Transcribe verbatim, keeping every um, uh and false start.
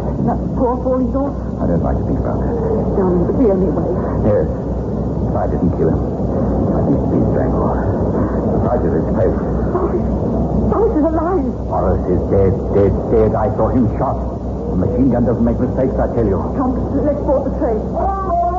That poor falling off? I don't like to think about that. Darling, but the only way. Yes. I didn't kill him. I didn't be strangled. I did his face. Boris! Boris is alive! Horace is dead, dead, dead. I saw him shot. The machine gun doesn't make mistakes, I tell you. Come, let's board the train.